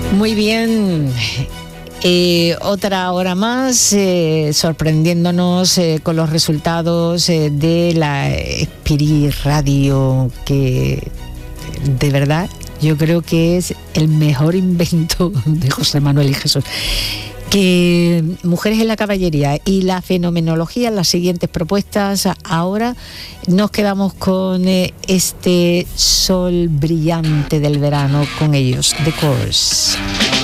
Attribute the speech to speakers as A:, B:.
A: Muy bien. Otra hora más sorprendiéndonos con los resultados de la Espiri Radio, que de verdad yo creo que es el mejor invento de José Manuel y Jesús. Que Mujeres en la Caballería y la fenomenología, las siguientes propuestas. Ahora nos quedamos con este sol brillante del verano, con ellos, The Course.